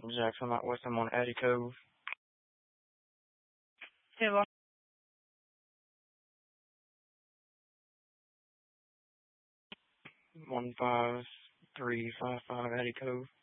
Jackson, out west. I'm on Addy Cove. Hello. 15355 Addy Cove.